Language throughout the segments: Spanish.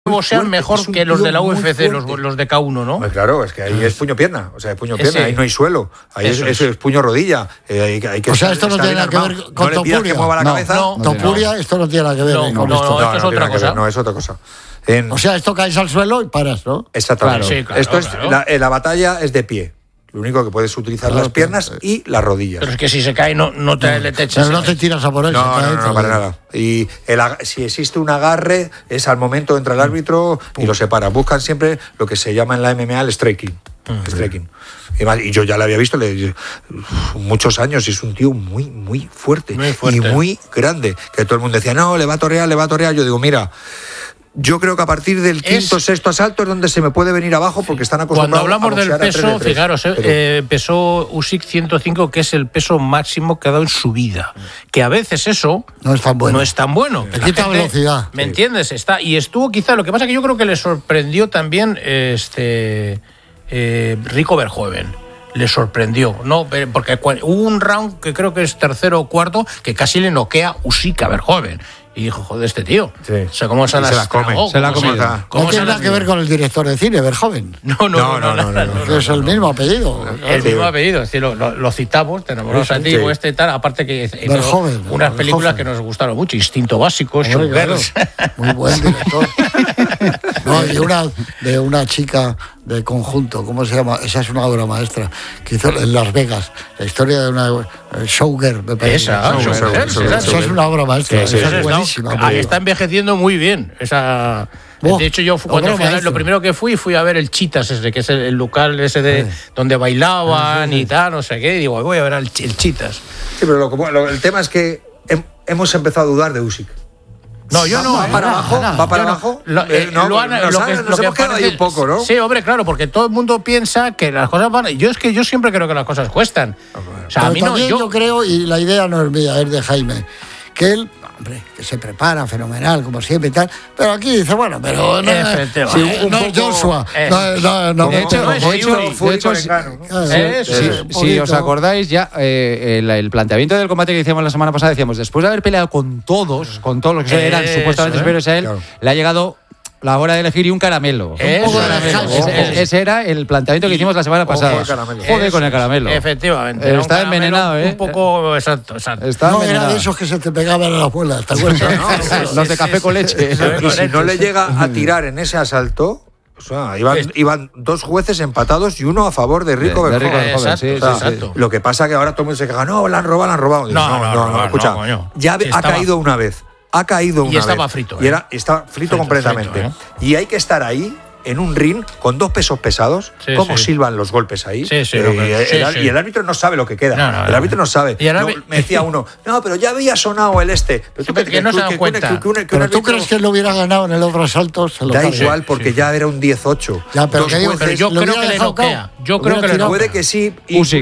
sean mejor que los de la UFC, los de K1, ¿no? Pues claro, es que ahí es puño-pierna, o sea, es puño-pierna, ahí no hay suelo, ahí es puño-rodilla. O sea, esto no tiene nada que ver con Topuria. Que mueva la cabeza. Topuria, esto no tiene nada que ver con esto. No, esto es otra cosa. No, es otra cosa. O sea, esto caes al suelo y paras, ¿no? Exactamente. Claro, sí, claro, esto es la batalla es de pie. Lo único que puedes utilizar las piernas y las rodillas. Pero es que si se cae no te echas. Pero no te tiras a por él. No, para nada. Y si existe un agarre, es al momento entra el árbitro y lo separa. Buscan siempre lo que se llama en la MMA el striking. Y yo ya lo había visto muchos años y es un tío muy fuerte y muy grande. Que todo el mundo decía, no, le va a torear. Yo digo, mira... Yo creo que a partir del quinto, sexto asalto es donde se me puede venir abajo porque están acostumbrados. Cuando hablamos del peso, fijaros, pesó Usyk 105, que es el peso máximo que ha dado en su vida. Que a veces eso no es tan bueno. Te quita velocidad. ¿Me entiendes? Y estuvo quizá, lo que pasa que yo creo que le sorprendió también Rico Verhoeven. Le sorprendió, ¿no? Porque hubo un round que creo que es tercero o cuarto que casi le noquea Usyk a Verhoeven. Y dijo, joder, este tío. Sí. O sea, ¿cómo se la come? No tiene nada que ver con el director de cine, Verhoeven. No. Es el mismo apellido. El mismo apellido. Es decir, lo citamos, te enamoramos antiguo, y tal. Aparte que Verhoeven, unas películas que nos gustaron mucho. Instinto Básico, Showgirls. Muy buen director. Y de una chica de Conjunto, ¿cómo se llama? Esa es una obra maestra que hizo en Las Vegas, la historia de una showgirl, me parece. Esa es una obra maestra, esa es buenísima. Está envejeciendo muy bien. De hecho, yo cuando lo primero que fui a ver el Chitas, que es el local ese de donde bailaban y tal, no sé qué, y digo, voy a ver el Chitas. Sí, pero el tema es que hemos empezado a dudar de Usyk. No, yo no. ¿Va para abajo? Nos hemos quedado ahí un poco, ¿no? Sí, hombre, claro, porque todo el mundo piensa que las cosas van... Yo siempre creo que las cosas cuestan. O sea, a mí yo creo, y la idea no es mía, es de Jaime, que él... Hombre, que se prepara fenomenal, como siempre y tal, pero aquí dice, bueno, pero no es Joshua. Si os acordáis, ya el planteamiento del combate que hicimos la semana pasada, decíamos, después de haber peleado con todos los que eran supuestamente superiores a él, le ha llegado la hora de elegir y un caramelo. Ese era el planteamiento que hicimos la semana pasada. Joder con el caramelo. Efectivamente. Está envenenado, Un poco, exacto. No era de esos que se te pegaban a la abuela, ¿te acuerdas? Los de café con leche. Y si no le llega a tirar en ese asalto... O sea, iban dos jueces empatados y uno a favor de Rico Verhoeven. Exacto. Lo que pasa que ahora todo el mundo se queja, no, la han robado. No, escucha, ya ha caído una vez. Y estaba frito. Y estaba frito completamente. Y hay que estar ahí, en un ring, con dos pesos pesados, cómo silban los golpes ahí. Y el árbitro no sabe lo que queda. El árbitro no sabe. Me decía uno, no, pero ya había sonado el Pero tú que no se dan cuenta. Pero tú crees que él lo hubiera ganado en el otro asalto. Da igual, porque ya era un 18. Pero yo creo que le noquea. Puede que sí.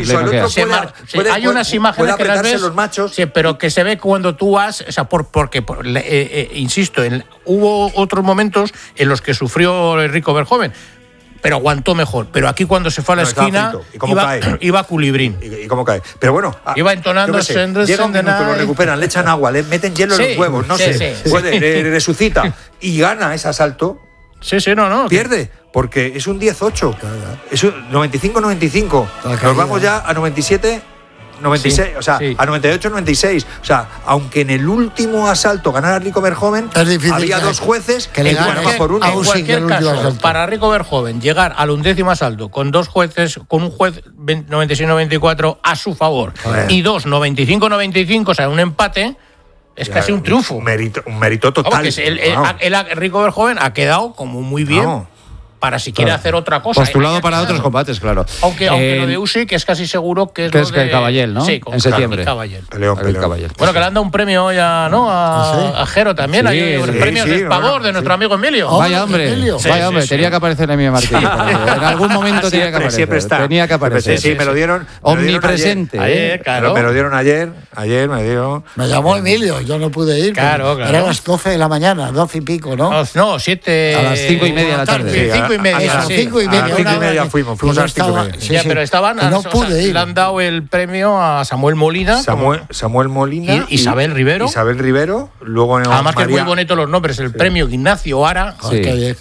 Hay unas imágenes que las ves, los machos. Sí, pero que se ve cuando tú vas, o sea, porque insisto, hubo otros momentos en los que sufrió Rico Verhoeven, pero aguantó mejor. Pero aquí cuando se fue a la esquina iba culibrín. ¿Y cómo cae? Pero bueno, iba entonando llega un minuto, lo recuperan, le echan agua, le meten hielo en los huevos, resucita y gana ese asalto. Pierde, porque es un 18. Es un 95-95. Nos vamos ya a 97. 96, o sea, a 98-96. O sea, aunque en el último asalto ganara Rico Verhoeven, había dos jueces que le ganan por uno. En cualquier caso, para Rico Verhoeven llegar al 11º asalto con dos jueces, con un juez 96-94 a su favor y dos 95-95, o sea, un empate, es casi un triunfo. Un mérito total. Rico Verhoeven ha quedado como muy bien. Para si quiere hacer otra cosa. Postulado para otros combates, claro. Aunque lo de Usyk es casi seguro que es lo de... el Caballel, ¿no? Sí, en septiembre. Peleón. Bueno, que le han dado un premio ya, ¿no? A Jero también. Hay el premio de favor de nuestro amigo Emilio. Vaya hombre, tenía que aparecer Emilio Martínez. En algún momento tenía que aparecer. Siempre está. Tenía que aparecer. Sí, me lo dieron. Omnipresente. Ayer, claro. Me lo dieron ayer me dio. Me llamó Emilio, yo no pude ir. Claro. Era a las 12 de la mañana, 12 y pico, ¿no? No, 7. A las 5:30 de la tarde. 5 y media. Eso, 5 y media. A las 5 y media fuimos a las 5 y media. Sí, ya, pero estaban. No pude ir. Le han dado el premio a Samuel Molina. Samuel Molina. Y Isabel Rivero. Luego además que es muy bonito los nombres. El premio Ignacio Ara. Sí.